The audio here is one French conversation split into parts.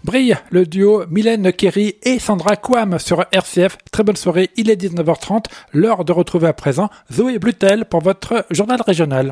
Brille le duo Mylène Kerry et Sandra Kouam sur RCF. Très bonne soirée, il est 19h30. L'heure de retrouver à présent Zoé Blutel pour votre journal régional.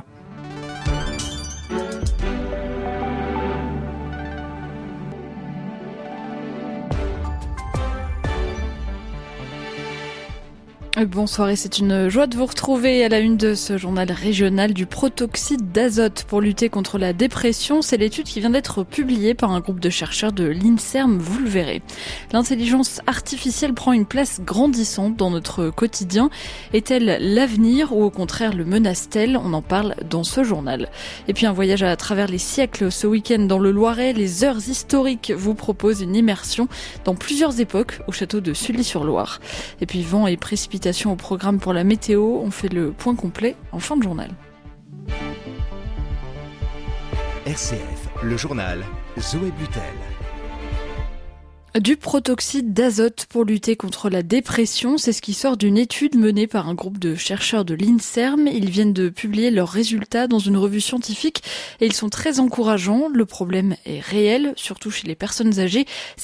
Bonsoir et c'est une joie de vous retrouver à la une de ce journal régional du protoxyde d'azote pour lutter contre la dépression. C'est l'étude qui vient d'être publiée par un groupe de chercheurs de l'INSERM, vous le verrez. L'intelligence artificielle prend une place grandissante dans notre quotidien. Est-elle l'avenir ou au contraire le menace-t-elle ? On en parle dans ce journal. Et puis un voyage à travers les siècles ce week-end dans le Loiret. Les heures historiques vous proposent une immersion dans plusieurs époques au château de Sully-sur-Loire. Et puis vent et précipitations au programme pour la météo. On fait le point complet en fin de journal. RCF, le journal, Zoé Blutel. Du protoxyde d'azote pour lutter contre la dépression, c'est ce qui sort d'une étude menée par un groupe de chercheurs de l'INSERM. Ils viennent de publier leurs résultats dans une revue scientifique et ils sont très encourageants. Le problème est réel, surtout chez les personnes âgées.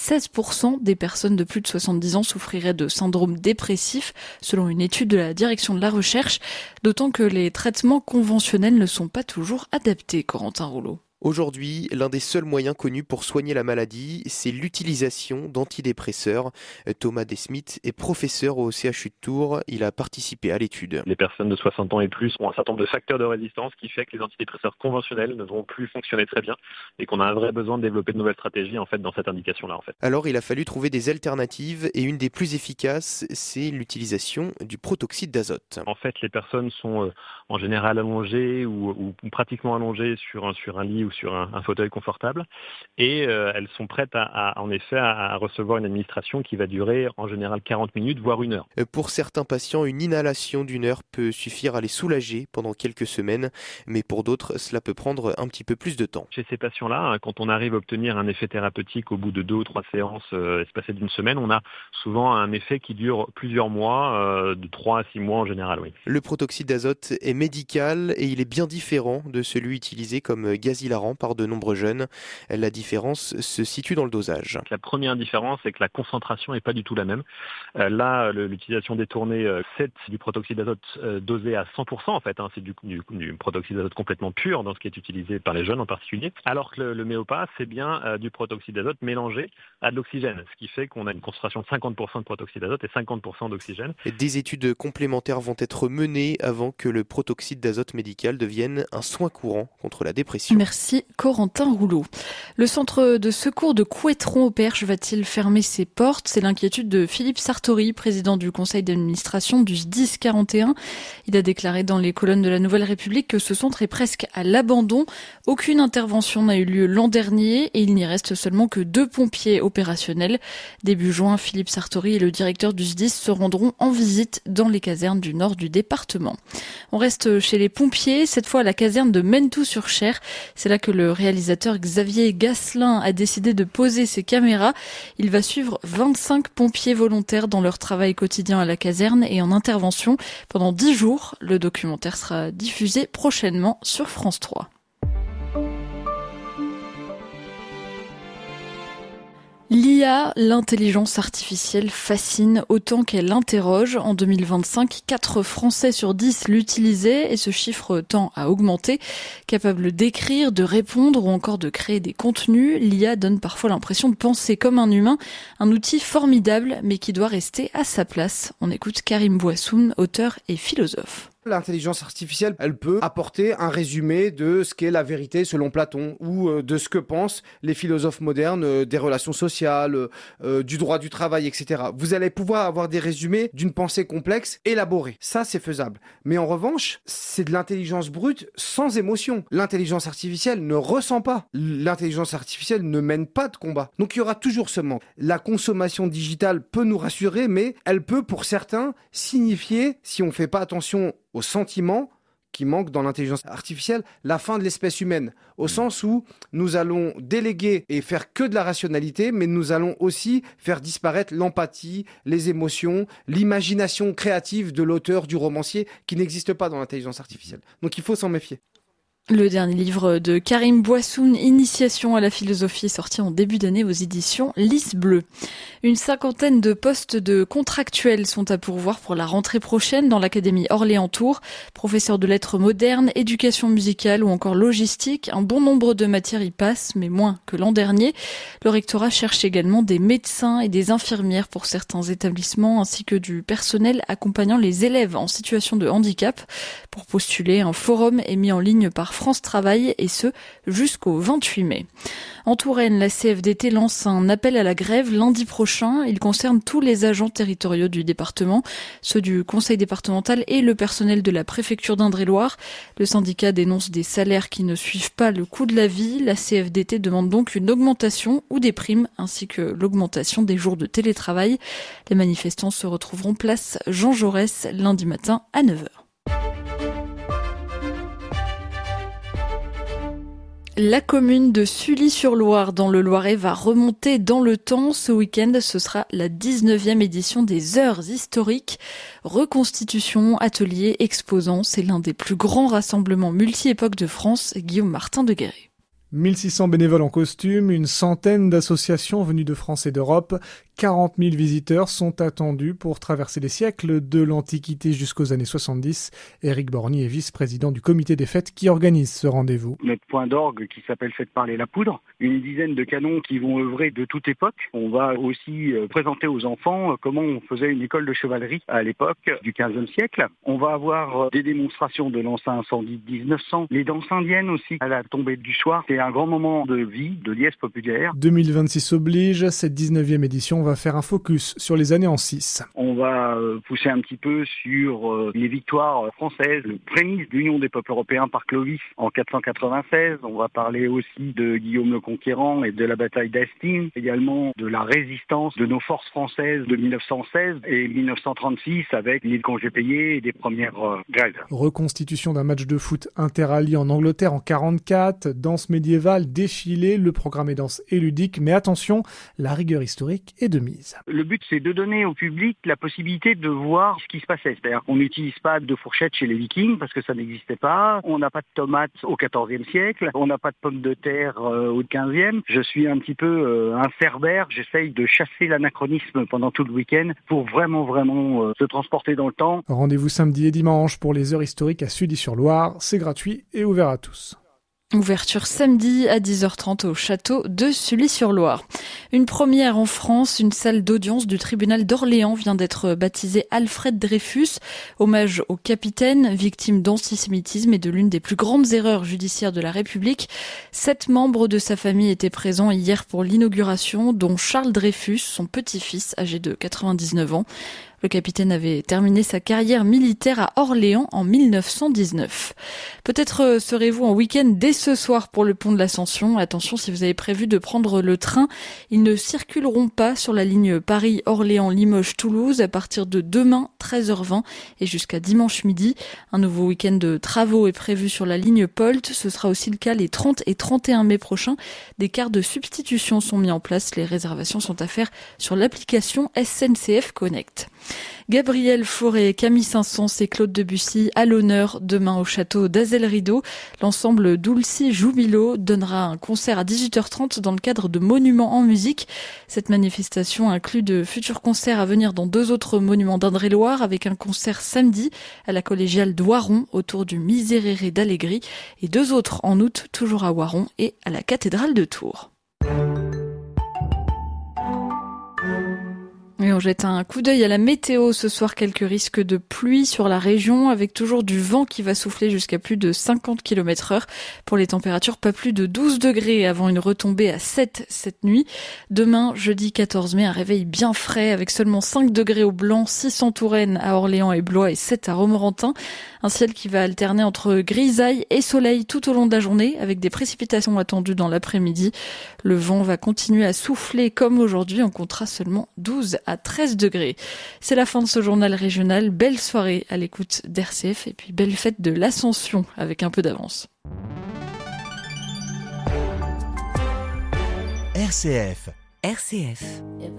16% des personnes de plus de 70 ans souffriraient de syndrome dépressif, selon une étude de la direction de la recherche, d'autant que les traitements conventionnels ne sont pas toujours adaptés, Corentin Rouleau. Aujourd'hui, l'un des seuls moyens connus pour soigner la maladie, c'est l'utilisation d'antidépresseurs. Thomas Desmith est professeur au CHU de Tours. Il a participé à l'étude. Les personnes de 60 ans et plus ont un certain nombre de facteurs de résistance qui fait que les antidépresseurs conventionnels ne vont plus fonctionner très bien et qu'on a un vrai besoin de développer de nouvelles stratégies dans cette indication-là. Alors, il a fallu trouver des alternatives et une des plus efficaces, c'est l'utilisation du protoxyde d'azote. En fait, les personnes sont en général allongées ou pratiquement allongées sur un lit ou sur un fauteuil confortable et elles sont prêtes en effet à recevoir une administration qui va durer en général 40 minutes voire 1 heure. Pour certains patients, une inhalation d'1 heure peut suffire à les soulager pendant quelques semaines, mais pour d'autres, cela peut prendre un petit peu plus de temps. Chez ces patients-là, quand on arrive à obtenir un effet thérapeutique au bout de 2 ou 3 séances espacées d'1 semaine, on a souvent un effet qui dure plusieurs mois, de 3 à 6 mois en général. Oui. Le protoxyde d'azote est médical et il est bien différent de celui utilisé comme gaz hilarant par de nombreux jeunes. La différence se situe dans le dosage. La première différence, c'est que la concentration n'est pas du tout la même. Là, l'utilisation détournée, c'est du protoxyde d'azote dosé à 100% en fait. C'est du protoxyde d'azote complètement pur dans ce qui est utilisé par les jeunes en particulier. Alors que le Méopa, c'est bien du protoxyde d'azote mélangé à de l'oxygène. Ce qui fait qu'on a une concentration de 50% de protoxyde d'azote et 50% d'oxygène. Des études complémentaires vont être menées avant que le protoxyde d'azote médical devienne un soin courant contre la dépression. Merci Corentin Rouleau. Le centre de secours de Couëtron au Perche va-t-il fermer ses portes ? C'est l'inquiétude de Philippe Sartori, président du conseil d'administration du SDIS 41. Il a déclaré dans les colonnes de la Nouvelle République que ce centre est presque à l'abandon. Aucune intervention n'a eu lieu l'an dernier et il n'y reste seulement que 2 pompiers opérationnels. Début juin, Philippe Sartori et le directeur du SDIS se rendront en visite dans les casernes du nord du département. On reste chez les pompiers, cette fois à la caserne de Mentou-sur-Cher. C'est là que le réalisateur Xavier Gasselin a décidé de poser ses caméras. Il va suivre 25 pompiers volontaires dans leur travail quotidien à la caserne et en intervention pendant 10 jours. Le documentaire sera diffusé prochainement sur France 3. L'IA, l'intelligence artificielle, fascine autant qu'elle interroge. En 2025, 4 Français sur 10 l'utilisaient et ce chiffre tend à augmenter. Capable d'écrire, de répondre ou encore de créer des contenus, l'IA donne parfois l'impression de penser comme un humain. Un outil formidable mais qui doit rester à sa place. On écoute Karim Bouassoun, auteur et philosophe. L'intelligence artificielle, elle peut apporter un résumé de ce qu'est la vérité selon Platon ou de ce que pensent les philosophes modernes des relations sociales, du droit du travail, etc. Vous allez pouvoir avoir des résumés d'une pensée complexe élaborée. Ça, c'est faisable. Mais en revanche, c'est de l'intelligence brute sans émotion. L'intelligence artificielle ne ressent pas. L'intelligence artificielle ne mène pas de combat. Donc il y aura toujours ce manque. La consommation digitale peut nous rassurer, mais elle peut pour certains signifier, si on ne fait pas attention aux sentiments qui manquent dans l'intelligence artificielle, la fin de l'espèce humaine, au sens où nous allons déléguer et faire que de la rationalité, mais nous allons aussi faire disparaître l'empathie, les émotions, l'imagination créative de l'auteur, du romancier, qui n'existe pas dans l'intelligence artificielle. Donc il faut s'en méfier. Le dernier livre de Karim Bouassoun, Initiation à la philosophie, est sorti en début d'année aux éditions Lys Bleu. Une cinquantaine de postes de contractuels sont à pourvoir pour la rentrée prochaine dans l'Académie Orléans-Tours. Professeurs de lettres modernes, éducation musicale ou encore logistique, un bon nombre de matières y passent, mais moins que l'an dernier. Le rectorat cherche également des médecins et des infirmières pour certains établissements, ainsi que du personnel accompagnant les élèves en situation de handicap. Pour postuler, un forum est mis en ligne par France Travail et ce jusqu'au 28 mai. En Touraine, la CFDT lance un appel à la grève lundi prochain. Il concerne tous les agents territoriaux du département, ceux du conseil départemental et le personnel de la préfecture d'Indre-et-Loire. Le syndicat dénonce des salaires qui ne suivent pas le coût de la vie. La CFDT demande donc une augmentation ou des primes ainsi que l'augmentation des jours de télétravail. Les manifestants se retrouveront place Jean Jaurès lundi matin à 9h. La commune de Sully-sur-Loire dans le Loiret va remonter dans le temps. Ce week-end, ce sera la 19e édition des Heures historiques. Reconstitution, ateliers, exposants, c'est l'un des plus grands rassemblements multi-époques de France. Guillaume Martin de Guéret. 1600 bénévoles en costume, une centaine d'associations venues de France et d'Europe, 40 000 visiteurs sont attendus pour traverser les siècles de l'Antiquité jusqu'aux années 70. Éric Borny est vice-président du comité des fêtes qui organise ce rendez-vous. Notre point d'orgue qui s'appelle Faites parler la poudre, une dizaine de canons qui vont œuvrer de toute époque. On va aussi présenter aux enfants comment on faisait une école de chevalerie à l'époque du XVe siècle. On va avoir des démonstrations de lances à incendie de 1900, les danses indiennes aussi à la tombée du soir. C'est un grand moment de vie, de liesse populaire. 2026 oblige, cette 19e édition va faire un focus sur les années en 6. On va pousser un petit peu sur les victoires françaises, le prémisse de l'Union des peuples européens par Clovis en 496. On va parler aussi de Guillaume le Conquérant et de la bataille d'Hastings, également de la résistance de nos forces françaises de 1916 et 1936 avec l'île Congé-Payé et des premières grèves. Reconstitution d'un match de foot interallié en Angleterre en 44, danse médiévale, défilé, le programme est dense et ludique, mais attention, la rigueur historique est de mise. Le but, c'est de donner au public la possibilité de voir ce qui se passait. C'est-à-dire qu'on n'utilise pas de fourchette chez les Vikings parce que ça n'existait pas. On n'a pas de tomates au XIVe siècle. On n'a pas de pommes de terre au XVe. Je suis un petit peu un cerbère. J'essaye de chasser l'anachronisme pendant tout le week-end pour vraiment se transporter dans le temps. Rendez-vous samedi et dimanche pour les heures historiques à Sully-sur-Loire. C'est gratuit et ouvert à tous. Ouverture samedi à 10h30 au château de Sully-sur-Loire. Une première en France, une salle d'audience du tribunal d'Orléans vient d'être baptisée Alfred Dreyfus, hommage au capitaine, victime d'antisémitisme et de l'une des plus grandes erreurs judiciaires de la République. 7 membres de sa famille étaient présents hier pour l'inauguration, dont Charles Dreyfus, son petit-fils, âgé de 99 ans. Le capitaine avait terminé sa carrière militaire à Orléans en 1919. Peut-être serez-vous en week-end dès ce soir pour le pont de l'Ascension. Attention, si vous avez prévu de prendre le train, ils ne circuleront pas sur la ligne Paris-Orléans-Limoges-Toulouse à partir de demain 13h20 et jusqu'à dimanche midi. Un nouveau week-end de travaux est prévu sur la ligne Polt. Ce sera aussi le cas les 30 et 31 mai prochains. Des cars de substitution sont mis en place. Les réservations sont à faire sur l'application SNCF Connect. Gabriel Fauré, Camille Saint-Saëns et Claude Debussy à l'honneur demain au château d'Azel-Rideau. L'ensemble Dulci Jubilo donnera un concert à 18h30 dans le cadre de Monuments en musique. Cette manifestation inclut de futurs concerts à venir dans 2 autres monuments d'Indre-et-Loire avec un concert samedi à la collégiale d'Oiron autour du Miserere d'Allegri et 2 autres en août toujours à Oiron et à la cathédrale de Tours. Et on jette un coup d'œil à la météo. Ce soir, quelques risques de pluie sur la région avec toujours du vent qui va souffler jusqu'à plus de 50 km/h. Pour les températures, pas plus de 12 degrés avant une retombée à 7 cette nuit. Demain, jeudi 14 mai, un réveil bien frais avec seulement 5 degrés au Blanc, 6 en Touraine, à Orléans et Blois et 7 à Romorantin. Un ciel qui va alterner entre grisaille et soleil tout au long de la journée avec des précipitations attendues dans l'après-midi. Le vent va continuer à souffler comme aujourd'hui. On comptera seulement 12 à 13 degrés. C'est la fin de ce journal régional. Belle soirée à l'écoute d'RCF et puis belle fête de l'Ascension avec un peu d'avance. RCF. RCF.